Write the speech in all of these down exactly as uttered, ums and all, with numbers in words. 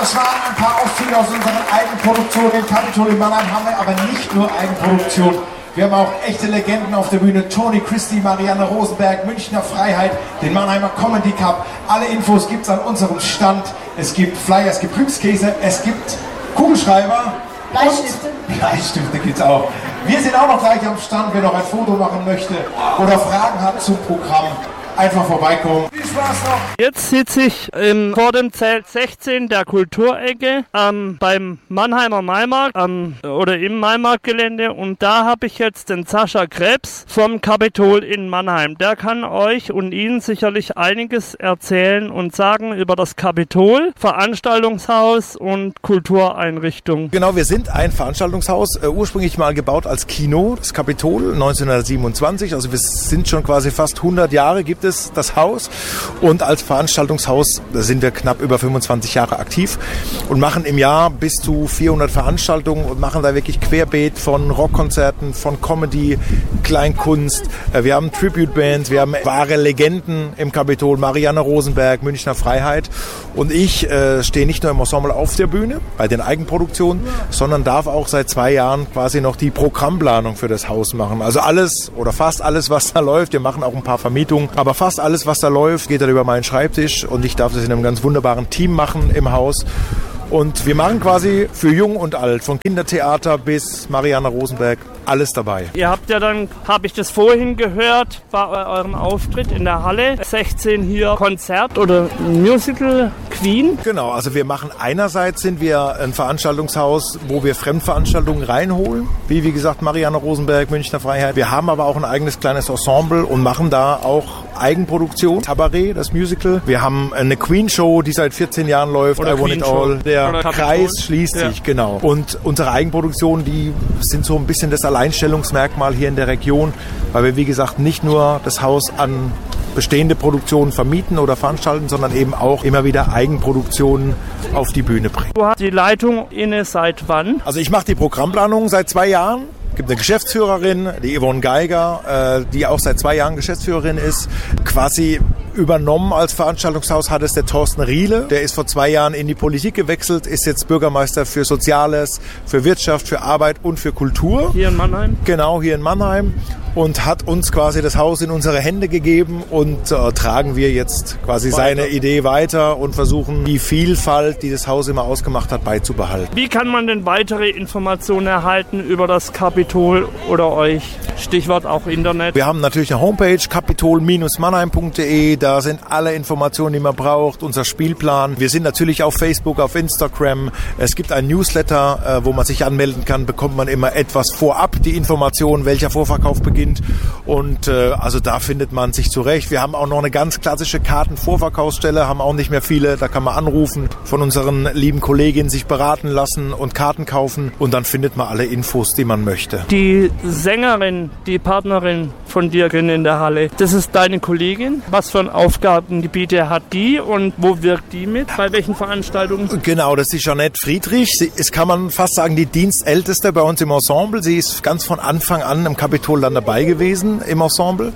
das waren ein paar Auszüge aus unseren Eigenproduktionen. Im Capitol in Mannheim haben wir aber nicht nur Eigenproduktion. Wir haben auch echte Legenden auf der Bühne. Tony Christie, Marianne Rosenberg, Münchner Freiheit, den Mannheimer Comedy Cup. Alle Infos gibt es an unserem Stand. Es gibt Flyer, es gibt Glückskäse, es gibt Kugelschreiber. Bleistifte. Bleistifte gibt es auch. Wir sind auch noch gleich am Stand. Wer noch ein Foto machen möchte oder Fragen hat zum Programm, einfach vorbeikommen. Viel Spaß noch. Jetzt sitze ich ähm, vor dem Zelt sechzehn der Kulturecke ähm, beim Mannheimer Maimarkt ähm, oder im Maimarktgelände und da habe ich jetzt den Sascha Krebs vom Capitol in Mannheim. Der kann euch und Ihnen sicherlich einiges erzählen und sagen über das Capitol, Veranstaltungshaus und Kultureinrichtung. Genau, wir sind ein Veranstaltungshaus, äh, ursprünglich mal gebaut als Kino, das Capitol neunzehnhundertsiebenundzwanzig, also wir sind schon quasi fast hundert Jahre, gibt es das Haus und als Veranstaltungshaus sind wir knapp über fünfundzwanzig Jahre aktiv und machen im Jahr bis zu vierhundert Veranstaltungen und machen da wirklich querbeet von Rockkonzerten, von Comedy, Kleinkunst. Wir haben Tribute-Bands, wir haben wahre Legenden im Capitol, Marianne Rosenberg, Münchner Freiheit und ich äh, stehe nicht nur im Ensemble auf der Bühne bei den Eigenproduktionen, sondern darf auch seit zwei Jahren quasi noch die Programmplanung für das Haus machen. Also alles oder fast alles, was da läuft. Wir machen auch ein paar Vermietungen, aber fast alles, was da läuft, geht dann über meinen Schreibtisch und ich darf das in einem ganz wunderbaren Team machen im Haus. Und wir machen quasi für Jung und Alt, von Kindertheater bis Marianne Rosenberg, alles dabei. Ihr habt ja dann, habe ich das vorhin gehört, bei eurem Auftritt in der Halle, sechzehn hier Konzert oder Musical Queen. Genau, also wir machen einerseits sind wir ein Veranstaltungshaus, wo wir Fremdveranstaltungen reinholen, wie wie gesagt Marianne Rosenberg, Münchner Freiheit. Wir haben aber auch ein eigenes kleines Ensemble und machen da auch Eigenproduktion, Tabaret, das Musical. Wir haben eine Queen-Show, die seit vierzehn Jahren läuft, Oder I Want It All. Der Oder Kreis schließt ja. sich, genau. Und unsere Eigenproduktionen, die sind so ein bisschen das Alleinstellungsmerkmal hier in der Region, weil wir, wie gesagt, nicht nur das Haus an bestehende Produktionen vermieten oder veranstalten, sondern eben auch immer wieder Eigenproduktionen auf die Bühne bringen. Du hast die Leitung inne seit wann? Also ich mache die Programmplanung seit zwei Jahren. Es gibt eine Geschäftsführerin, die Yvonne Geiger, äh, die auch seit zwei Jahren Geschäftsführerin ist. Quasi übernommen als Veranstaltungshaus hat es der Thorsten Riele. Der ist vor zwei Jahren in die Politik gewechselt, ist jetzt Bürgermeister für Soziales, für Wirtschaft, für Arbeit und für Kultur. Hier in Mannheim? Genau, hier in Mannheim. Und hat uns quasi das Haus in unsere Hände gegeben und äh, tragen wir jetzt quasi weiter. Seine Idee weiter und versuchen die Vielfalt, die das Haus immer ausgemacht hat, beizubehalten. Wie kann man denn weitere Informationen erhalten über das Capitol oder euch? Stichwort auch Internet. Wir haben natürlich eine Homepage, capitol Bindestrich mannheim Punkt de. Da sind alle Informationen, die man braucht, unser Spielplan. Wir sind natürlich auf Facebook, auf Instagram. Es gibt ein Newsletter, äh, wo man sich anmelden kann. Bekommt man immer etwas vorab, die Information, welcher Vorverkauf beginnt. Und äh, also da findet man sich zurecht. Wir haben auch noch eine ganz klassische Kartenvorverkaufsstelle, haben auch nicht mehr viele. Da kann man anrufen, von unseren lieben Kolleginnen sich beraten lassen und Karten kaufen. Und dann findet man alle Infos, die man möchte. Die Sängerin, die Partnerin von dir in der Halle, das ist deine Kollegin. Was für ein Aufgabengebiete hat die und wo wirkt die mit? Bei welchen Veranstaltungen? Genau, das ist die Jeanette Friedrich. Sie ist, kann man fast sagen, die Dienstälteste bei uns im Ensemble. Sie ist ganz von Anfang an im Capitol dann dabei gewesen im Ensemble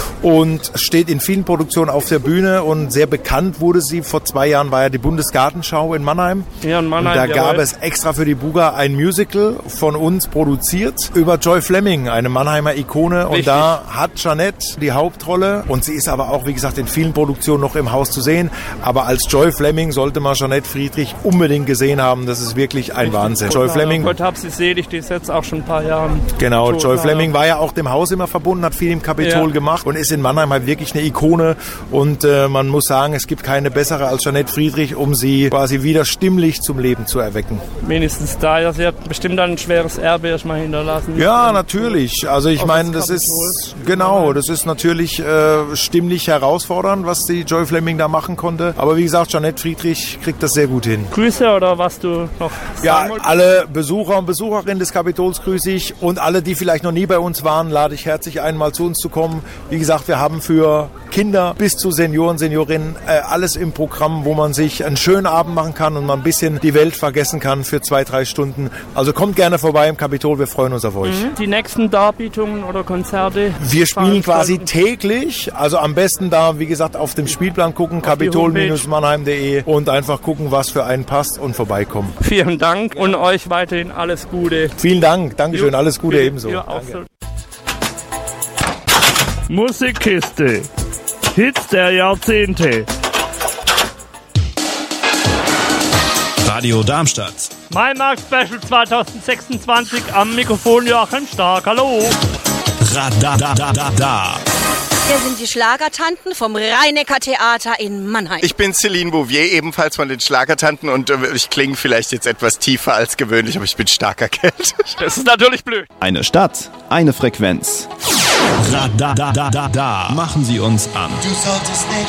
und steht in vielen Produktionen auf der Bühne und sehr bekannt wurde sie. Vor zwei Jahren war ja die Bundesgartenschau in Mannheim. Ja, in Mannheim. Und da jawohl. gab es extra für die Buga ein Musical von uns produziert über Joy Fleming, eine Mannheimer Ikone. Richtig. Und da hat Jeanette die Hauptrolle und sie ist aber auch, wie gesagt, in vielen Produktionen noch im Haus zu sehen. Aber als Joy Fleming sollte man Jeanette Friedrich unbedingt gesehen haben. Das ist wirklich ein Richtig. Wahnsinn. Joy Fleming. Gott hab sie selig, die ist jetzt auch schon ein paar Jahre. Genau, tot, Joy Fleming war ja auch dem Haus immer verbunden, hat viel im Capitol ja. gemacht und ist in Mannheim halt wirklich eine Ikone. Und äh, man muss sagen, es gibt keine bessere als Jeanette Friedrich, um sie quasi wieder stimmlich zum Leben zu erwecken. Wenigstens da, ja, sie hat bestimmt ein schweres Erbe erstmal hinterlassen. Ja, natürlich. Also ich meine, das, das ist genau, das ist natürlich äh, stimmlich herausfordernd, was die Joy Fleming da machen konnte. Aber wie gesagt, Jeanette Friedrich kriegt das sehr gut hin. Grüße oder was du noch Ja, alle Besucher und Besucherinnen des Kapitols grüße ich und alle, die vielleicht noch nie bei uns waren, lade ich herzlich ein, mal zu uns zu kommen. Wie gesagt, wir haben für Kinder bis zu Senioren, Seniorinnen, äh, alles im Programm, wo man sich einen schönen Abend machen kann und mal ein bisschen die Welt vergessen kann für zwei, drei Stunden. Also kommt gerne vorbei im Kapitol, wir freuen uns auf euch. Mhm. Die nächsten Darbietungen oder Konzerte? Wir spielen quasi täglich, also am besten da, wie gesagt, auf dem Spielplan gucken, kapitol Bindestrich mannheim punkt de und einfach gucken, was für einen passt und vorbeikommen. Vielen Dank und euch weiterhin alles Gute. Vielen Dank, Dankeschön, alles Gute ebenso. Ja, auch so. Musikkiste. Hits der Jahrzehnte. Radio Darmstadt. Maimarkt Special zwanzig sechsundzwanzig am Mikrofon Joachim Stark. Hallo. Radadadada. Wir sind die Schlagertanten vom Rhein-Neckar-Theater in Mannheim. Ich bin Céline Bouvier, ebenfalls von den Schlagertanten und äh, ich klinge vielleicht jetzt etwas tiefer als gewöhnlich, aber ich bin stark erkältet. Das ist natürlich blöd. Eine Stadt, eine Frequenz. Radadadada. Machen Sie uns an. Du solltest nicht